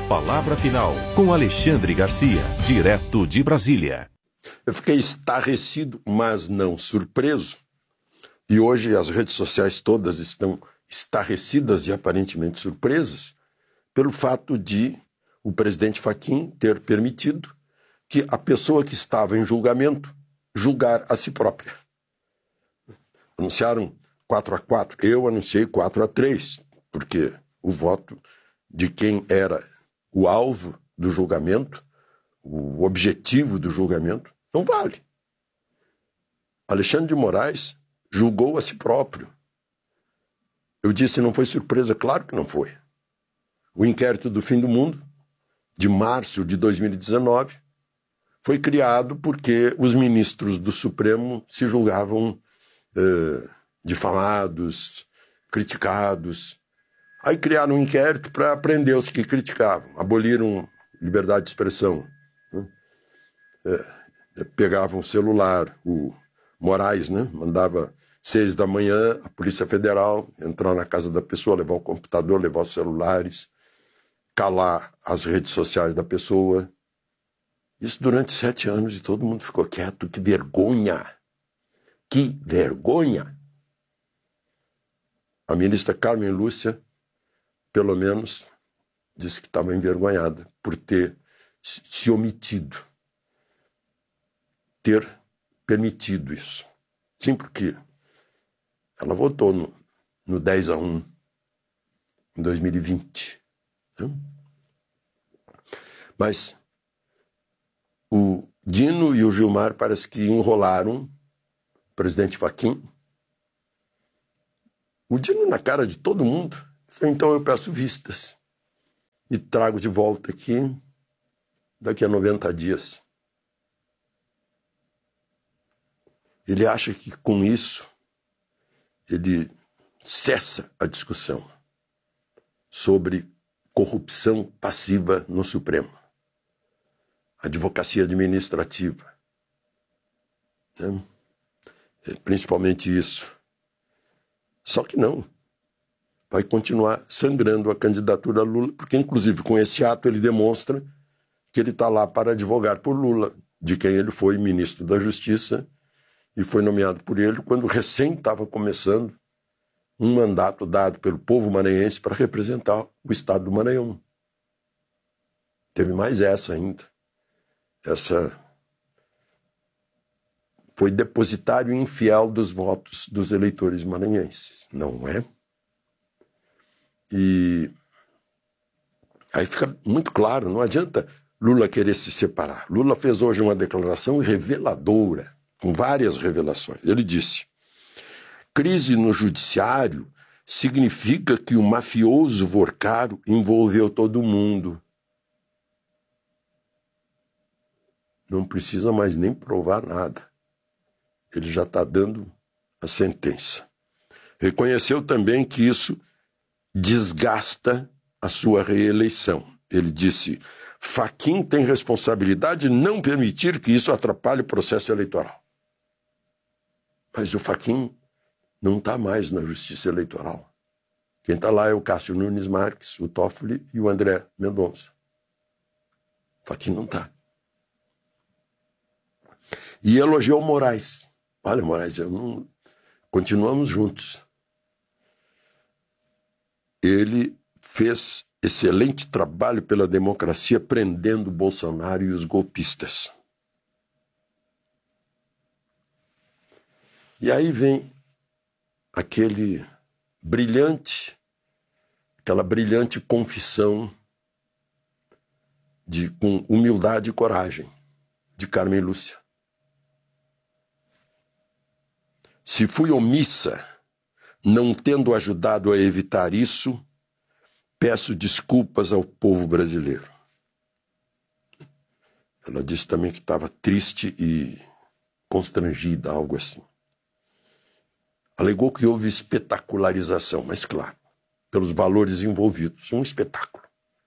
palavra final com Alexandre Garcia, direto de Brasília. Eu fiquei estarrecido, mas não surpreso. E hoje as redes sociais todas estão estarrecidas e aparentemente surpresas pelo fato de o presidente Fachin ter permitido que a pessoa que estava em julgamento julgar a si própria. Anunciaram 4-4, eu anunciei 4-3, porque o voto de quem era o alvo do julgamento, o objetivo do julgamento, não vale. Alexandre de Moraes julgou a si próprio. Eu disse, não foi surpresa? Claro que não foi. O inquérito do fim do mundo, de março de 2019, foi criado porque os ministros do Supremo se julgavam difamados, criticados. Aí criaram um inquérito para prender os que criticavam, aboliram liberdade de expressão. Pegavam o celular, o Moraes, mandava 6 da manhã, a Polícia Federal entrar na casa da pessoa, levar o computador, levar os celulares, calar as redes sociais da pessoa. Isso durante 7 anos e todo mundo ficou quieto. Que vergonha! Que vergonha! A ministra Carmen Lúcia, pelo menos, disse que estava envergonhada por ter se omitido, ter permitido isso. Sim, porque ela votou no 10-1 em 2020. Mas o Dino e o Gilmar parece que enrolaram o presidente Fachin. O Dino na cara de todo mundo. Então eu peço vistas e trago de volta aqui daqui a 90 dias. Ele acha que com isso ele cessa a discussão sobre corrupção passiva no Supremo, advocacia administrativa, principalmente isso. Só que não. Vai continuar sangrando a candidatura a Lula, porque, inclusive, com esse ato ele demonstra que ele está lá para advogar por Lula, de quem ele foi ministro da Justiça e foi nomeado por ele quando recém estava começando um mandato dado pelo povo maranhense para representar o estado do Maranhão. Teve mais essa ainda. Essa foi depositário infiel dos votos dos eleitores maranhenses, não é? E aí fica muito claro, não adianta Lula querer se separar. Lula fez hoje uma declaração reveladora, com várias revelações. Ele disse: crise no judiciário significa que o mafioso Vorcaro envolveu todo mundo. Não precisa mais nem provar nada. Ele já está dando a sentença. Reconheceu também que isso desgasta a sua reeleição. Ele disse: Fachin tem responsabilidade de não permitir que isso atrapalhe o processo eleitoral. Mas o Fachin não está mais na Justiça Eleitoral. Quem está lá é o Cássio Nunes Marques, o Toffoli e o André Mendonça. Fachin não está. E elogiou Moraes. Olha, Moraes, continuamos juntos. Ele fez excelente trabalho pela democracia, prendendo Bolsonaro e os golpistas. E aí vem aquela brilhante confissão com humildade e coragem de Carmen Lúcia. Se fui omissa, não tendo ajudado a evitar isso, peço desculpas ao povo brasileiro. Ela disse também que estava triste e constrangida, algo assim. Alegou que houve espetacularização, mas claro, pelos valores envolvidos, um espetáculo.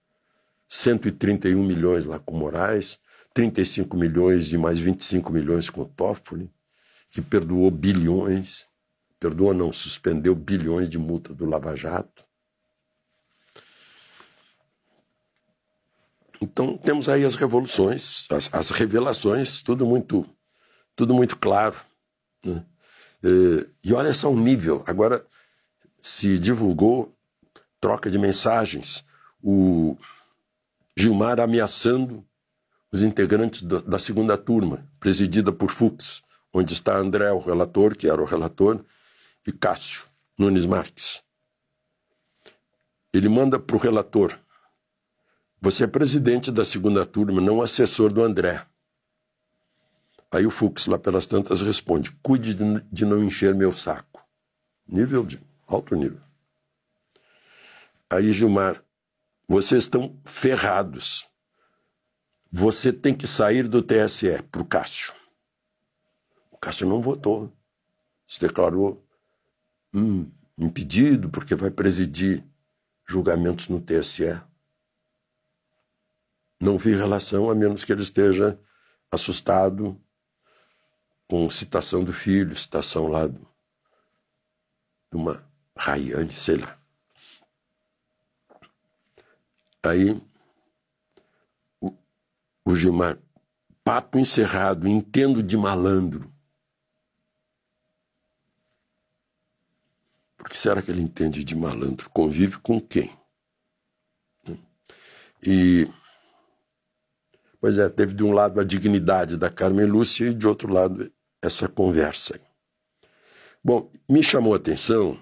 131 milhões lá com Moraes, 35 milhões e mais 25 milhões com o Toffoli, que perdoou bilhões, suspendeu bilhões de multa do Lava Jato. Então temos aí as revoluções, as revelações, tudo muito claro, né? E olha só o nível. Agora se divulgou troca de mensagens, o Gilmar ameaçando os integrantes da segunda turma, presidida por Fux, onde está André, o relator, que era o relator, e Cássio Nunes Marques. Ele manda para o relator: você é presidente da segunda turma, não assessor do André. Aí o Fux, lá pelas tantas, responde: cuide de não encher meu saco. Alto nível. Aí Gilmar: vocês estão ferrados. Você tem que sair do TSE, para o Cássio. O Cássio não votou. Se declarou impedido, porque vai presidir julgamentos no TSE. Não vi relação, a menos que ele esteja assustado com citação do filho, citação lá de uma Rayane, sei lá. Aí o Gilmar: papo encerrado, entendo de malandro. Por que será que ele entende de malandro? Convive com quem? E, pois é, teve de um lado a dignidade da Carmen Lúcia e de outro lado essa conversa. Bom, me chamou a atenção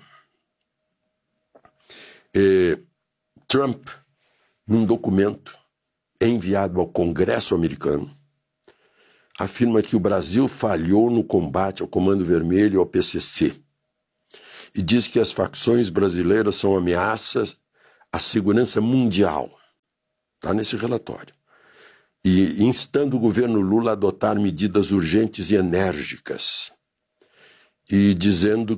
Trump, num documento enviado ao Congresso americano, afirma que o Brasil falhou no combate ao Comando Vermelho e ao PCC e diz que as facções brasileiras são ameaças à segurança mundial. Está nesse relatório. E instando o governo Lula a adotar medidas urgentes e enérgicas. E dizendo